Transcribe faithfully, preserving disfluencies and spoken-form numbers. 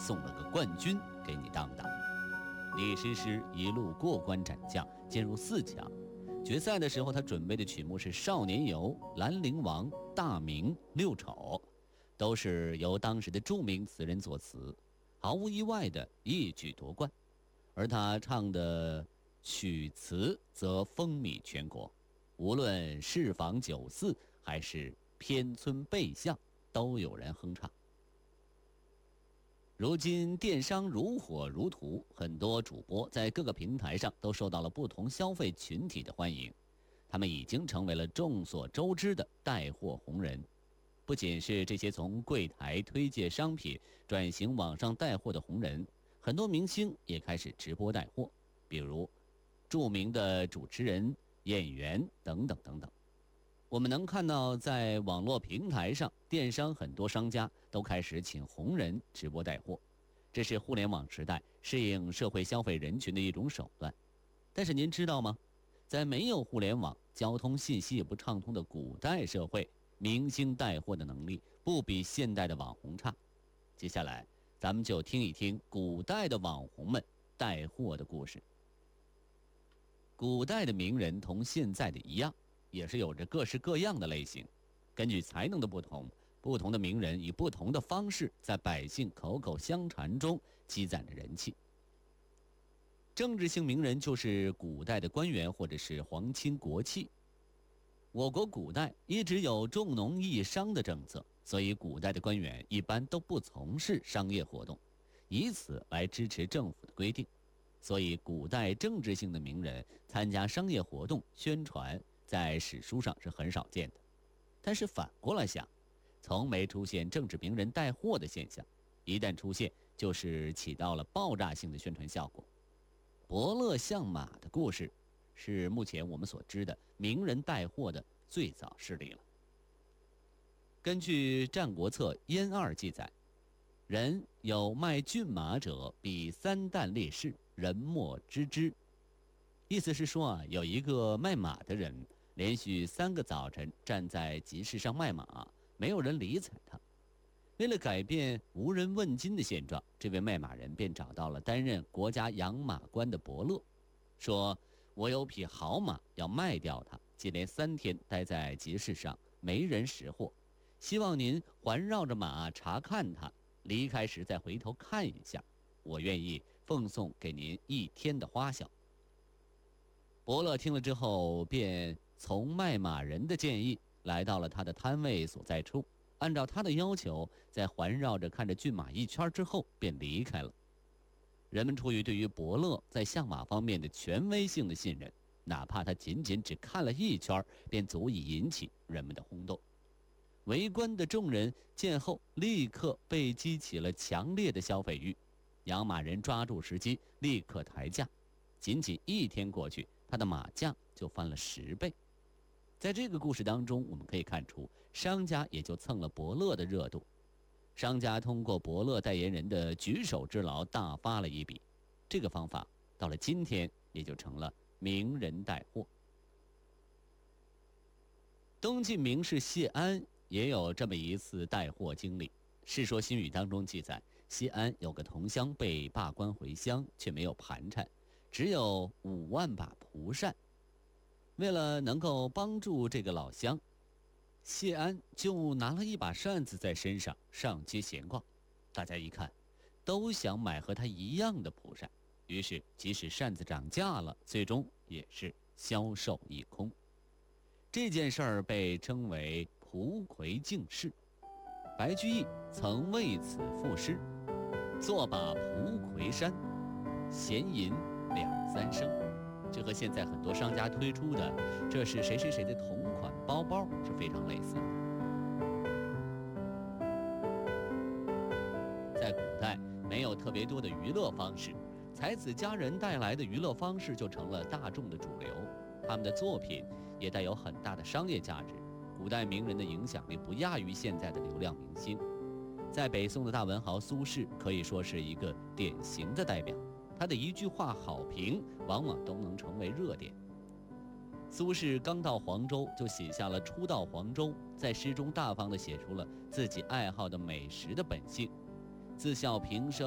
送了个冠军给你当当。李师师一路过关斩将，进入四强。决赛的时候，他准备的曲目是《少年游》《兰陵王》《大明》《六丑》，都是由当时的著名词人作词，毫无意外的一举夺冠。而他唱的曲词则风靡全国，无论市坊酒肆还是偏村背巷，都有人哼唱。如今电商如火如荼，很多主播在各个平台上都受到了不同消费群体的欢迎，他们已经成为了众所周知的带货红人。不仅是这些从柜台推介商品转型网上带货的红人，很多明星也开始直播带货，比如著名的主持人、演员等等等等。我们能看到，在网络平台上，电商很多商家都开始请红人直播带货，这是互联网时代适应社会消费人群的一种手段。但是您知道吗？在没有互联网、交通信息也不畅通的古代社会，明星带货的能力不比现代的网红差。接下来，咱们就听一听古代的网红们带货的故事。古代的名人同现在的一样，也是有着各式各样的类型，根据才能的不同，不同的名人以不同的方式在百姓口口相传中积攒着人气。政治性名人就是古代的官员或者是皇亲国戚。我国古代一直有重农抑商的政策，所以古代的官员一般都不从事商业活动，以此来支持政府的规定。所以古代政治性的名人参加商业活动宣传，在史书上是很少见的。但是反过来想，从没出现政治名人带货的现象，一旦出现，就是起到了爆炸性的宣传效果。伯乐相马的故事是目前我们所知的名人带货的最早事例了。根据《战国策·燕二》记载，人有卖骏马者，比三担列士，人莫知之。意思是说啊，有一个卖马的人，连续三个早晨站在集市上卖马，没有人理睬他。为了改变无人问津的现状，这位卖马人便找到了担任国家养马官的伯乐，说：“我有匹好马，要卖掉它，接连三天待在集市上，没人识货，希望您环绕着马查看它，离开时再回头看一下，我愿意奉送给您一天的花销。”伯乐听了之后，便从卖马人的建议来到了他的摊位所在处，按照他的要求，在环绕着看着骏马一圈之后便离开了。人们出于对于伯乐在相马方面的权威性的信任，哪怕他仅仅只看了一圈，便足以引起人们的轰动。围观的众人见后，立刻被激起了强烈的消费欲。养马人抓住时机，立刻抬价。仅仅一天过去，他的马价就翻了十倍。在这个故事当中，我们可以看出，商家也就蹭了伯乐的热度。商家通过伯乐代言人的举手之劳大发了一笔，这个方法到了今天也就成了名人带货。东晋名士谢安也有这么一次带货经历。《世说新语》当中记载，谢安有个同乡被罢官回乡，却没有盘缠，只有五万把蒲扇。为了能够帮助这个老乡，谢安就拿了一把扇子在身上上街闲逛。大家一看，都想买和他一样的蒲扇，于是即使扇子涨价了，最终也是销售一空。这件事儿被称为蒲葵竞市。白居易曾为此赋诗：作把蒲葵扇，闲吟两三声。这和现在很多商家推出的这是谁谁谁的同款包包是非常类似的。在古代没有特别多的娱乐方式，才子佳人带来的娱乐方式就成了大众的主流，他们的作品也带有很大的商业价值。古代名人的影响力不亚于现在的流量明星。在北宋的大文豪苏轼可以说是一个典型的代表，他的一句话好评往往都能成为热点。苏轼刚到黄州就写下了初到黄州，在诗中大方地写出了自己爱好的美食的本性，自笑平生